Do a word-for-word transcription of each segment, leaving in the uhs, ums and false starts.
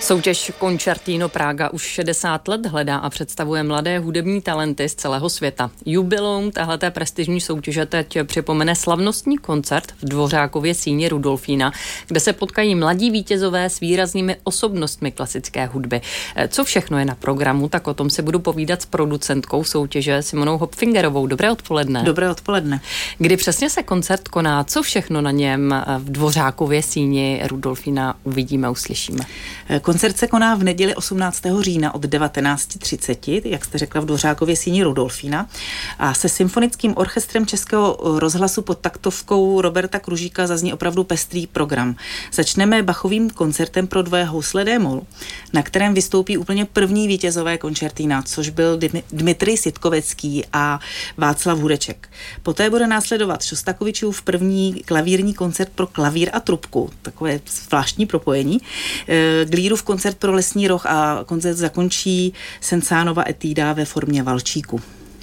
Soutěž Concertino Praga už šedesát let hledá a představuje mladé hudební talenty z celého světa. Jubileum téhleté prestižní soutěže teď připomene slavnostní koncert v Dvořákově síni Rudolfína, kde se potkají mladí vítězové s výraznými osobnostmi klasické hudby. Co všechno je na programu, tak o tom si budu povídat s producentkou soutěže Simonou Hopfingerovou. Dobré odpoledne. Dobré odpoledne. Kdy přesně se koncert koná, co všechno na něm v Dvořákově síni Rudolfína uvidíme a uslyšíme? Koncert se koná v neděli osmnáctého října od devatenáct třicet, jak jste řekla, v Dvořákově síni Rudolfína, a se symfonickým orchestrem Českého rozhlasu pod taktovkou Roberta Kružíka zazní opravdu pestrý program. Začneme Bachovým koncertem pro dvoje housle d-moll, na kterém vystoupí úplně první vítězové koncertína, což byl Dmitrij Sitkovecký a Václav Hudeček. Poté bude následovat Šostakovičův první klavírní koncert pro klavír a trubku, takové zvláštní propojení, Glírův koncert pro lesní roh a koncert zakončí Sensánova etída ve formě valčíku.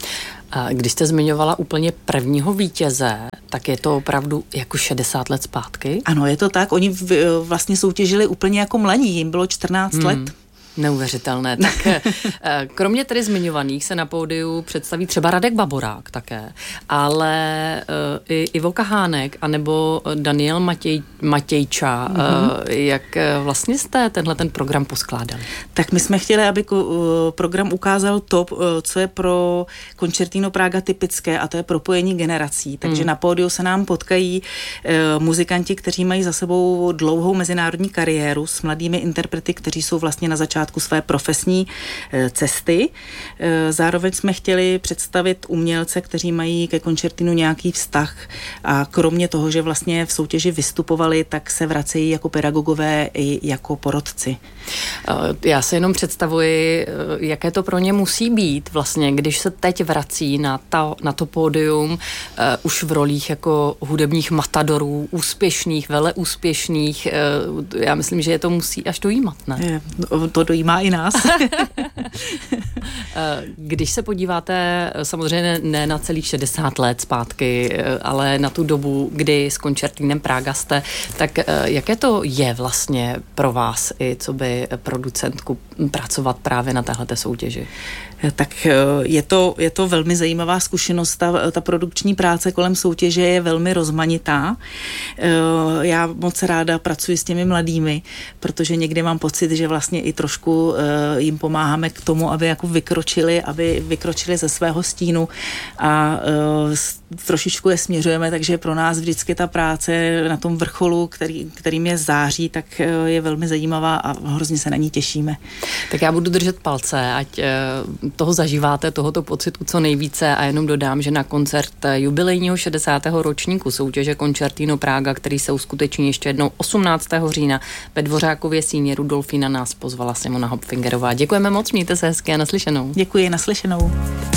A když jste zmiňovala úplně prvního vítěze, tak je to opravdu jako šedesát let zpátky? Ano, je to tak. Oni vlastně soutěžili úplně jako mladí, jim bylo čtrnáct hmm. let. Neuvěřitelné. Tak kromě tedy zmiňovaných se na pódiu představí třeba Radek Baborák také, ale uh, i Ivo Kahánek anebo Daniel Matěj, Matějča. Mm-hmm. Uh, jak vlastně jste tenhle ten program poskládali? Tak my jsme chtěli, aby uh, program ukázal to, uh, co je pro Concertino Praga typické, a to je propojení generací. Takže mm. na pódiu se nám potkají uh, muzikanti, kteří mají za sebou dlouhou mezinárodní kariéru s mladými interprety, kteří jsou vlastně na začátku své profesní cesty. Zároveň jsme chtěli představit umělce, kteří mají ke koncertinu nějaký vztah, a kromě toho, že vlastně v soutěži vystupovali, tak se vracejí jako pedagogové i jako porodci. Já si jenom představuji, jaké to pro ně musí být vlastně, když se teď vrací na, ta, na to pódium uh, už v rolích jako hudebních matadorů, úspěšných, veleúspěšných. Uh, já myslím, že je to musí až dojímat, ne? Je, to dojímá i nás. Když se podíváte samozřejmě ne na celých šedesát let zpátky, ale na tu dobu, kdy s Concertinem Praga jste, tak jaké to je vlastně pro vás i co by producentku pracovat právě na téhleté soutěži? Tak je to, je to velmi zajímavá zkušenost. Ta, ta produkční práce kolem soutěže je velmi rozmanitá. Já moc ráda pracuji s těmi mladými, protože někdy mám pocit, že vlastně i trošku jim pomáháme k tomu, aby jako vykročili, aby vykročili ze svého stínu, a trošičku je směřujeme, takže pro nás vždycky ta práce na tom vrcholu, který, kterým je září, tak je velmi zajímavá a hrozně se na ní těšíme. Tak já budu držet palce, ať toho zažíváte, tohoto pocitu co nejvíce, a jenom dodám, že na koncert jubilejního šedesátého ročníku soutěže Concertino Praga, který se uskuteční ještě jednou osmnáctého října ve Dvořákově síni Rudolfína, nás pozvala Simona Hopfingerová. Děkujeme moc, mějte se hezky a naslyšenou. Děkuji, naslyšenou.